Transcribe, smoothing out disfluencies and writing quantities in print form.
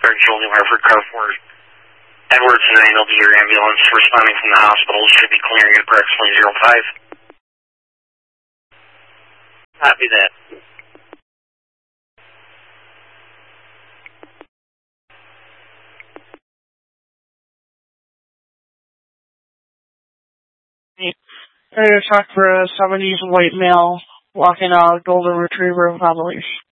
Joel New Hartford, car 4 Edwards 9 will be your ambulance responding from the hospital. Should be clearing at approximately 05. Copy that. Area truck for a 70s white male walking a golden retriever with leash.